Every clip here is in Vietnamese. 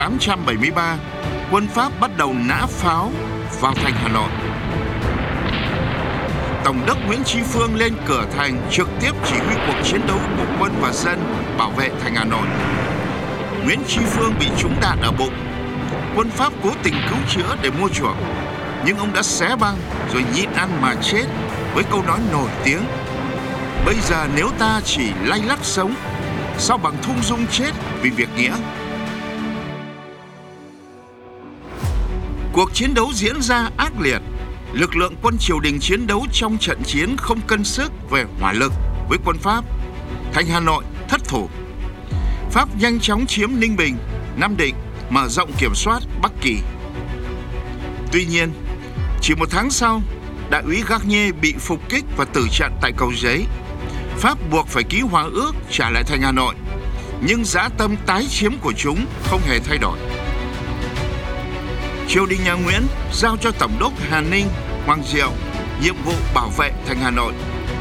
1873, quân Pháp bắt đầu nã pháo vào thành Hà Nội. Tổng đốc Nguyễn Tri Phương lên cửa thành trực tiếp chỉ huy cuộc chiến đấu của quân và dân bảo vệ thành Hà Nội. Nguyễn Tri Phương bị trúng đạn ở bụng. Quân Pháp cố tình cứu chữa để mua chuộc, nhưng ông đã xé băng rồi nhịn ăn mà chết với câu nói nổi tiếng: bây giờ nếu ta chỉ lay lắt sống, sao bằng thung dung chết vì việc nghĩa. Cuộc chiến đấu diễn ra ác liệt. Lực lượng quân triều đình chiến đấu trong trận chiến không cân sức về hỏa lực với quân Pháp. Thành Hà Nội thất thủ. Pháp nhanh chóng chiếm Ninh Bình, Nam Định, mở rộng kiểm soát Bắc Kỳ. Tuy nhiên, chỉ một tháng sau, đại úy Garnier bị phục kích và tử trận tại Cầu Giấy. Pháp buộc phải ký hòa ước trả lại thành Hà Nội, nhưng dã tâm tái chiếm của chúng không hề thay đổi. Triều đình nhà Nguyễn giao cho Tổng đốc Hà Ninh, Hoàng Diệu nhiệm vụ bảo vệ thành Hà Nội.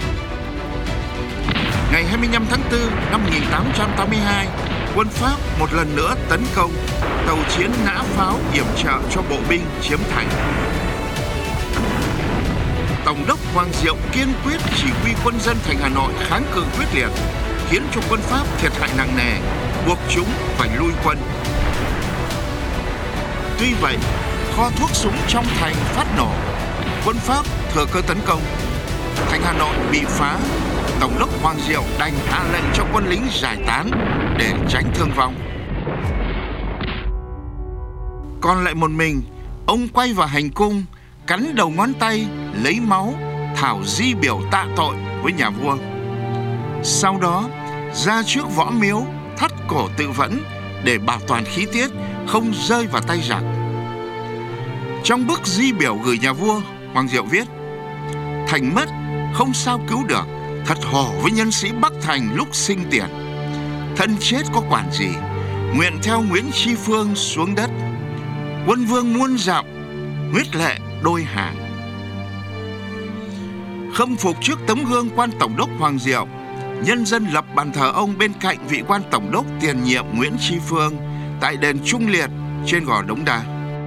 Ngày 25 tháng 4 năm 1882, quân Pháp một lần nữa tấn công, tàu chiến nã pháo yểm trợ cho bộ binh chiếm thành. Tổng đốc Hoàng Diệu kiên quyết chỉ huy quân dân thành Hà Nội kháng cự quyết liệt, khiến cho quân Pháp thiệt hại nặng nề, buộc chúng phải lui quân. Tuy vậy, kho thuốc súng trong thành phát nổ, quân Pháp thừa cơ tấn công. Thành Hà Nội bị phá, Tổng đốc Hoàng Diệu đành hạ lệnh cho quân lính giải tán để tránh thương vong. Còn lại một mình, ông quay vào hành cung, cắn đầu ngón tay, lấy máu, thảo di biểu tạ tội với nhà vua. Sau đó, ra trước võ miếu, thắt cổ tự vẫn để bảo toàn khí tiết, không rơi vào tay giặc. Trong bức di biểu gửi nhà vua, Hoàng Diệu viết: thành mất, không sao cứu được, thật hổ với nhân sĩ Bắc Thành lúc sinh tiền. Thân chết có quản gì, nguyện theo Nguyễn Tri Phương xuống đất. Quân vương muôn dặm, huyết lệ đôi hàng. Khâm phục trước tấm gương quan tổng đốc Hoàng Diệu, nhân dân lập bàn thờ ông bên cạnh vị quan tổng đốc tiền nhiệm Nguyễn Tri Phương tại đền Trung Liệt trên gò Đống Đa.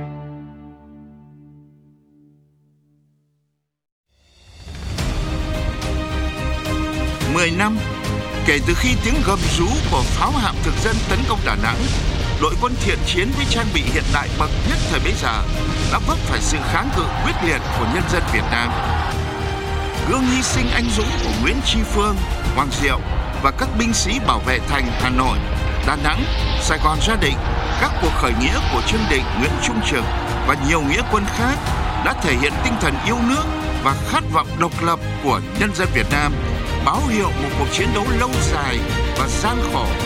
Mười năm kể từ khi tiếng gầm rú của pháo hạm thực dân tấn công Đà Nẵng, đội quân thiện chiến với trang bị hiện đại bậc nhất thời bấy giờ đã vấp phải sự kháng cự quyết liệt của nhân dân Việt Nam. Gương hy sinh anh dũng của Nguyễn Tri Phương, Hoàng Diệu và các binh sĩ bảo vệ thành Hà Nội, Đà Nẵng, Sài Gòn Gia Định, các cuộc khởi nghĩa của Trương Định, Nguyễn Trung Trực và nhiều nghĩa quân khác đã thể hiện tinh thần yêu nước và khát vọng độc lập của nhân dân Việt Nam, báo hiệu một cuộc chiến đấu lâu dài và gian khổ